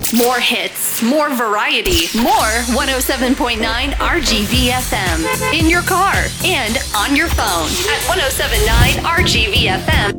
More hits, more variety, more 107.9 RGV FM. In your car and on your phone at 107.9 RGV FM.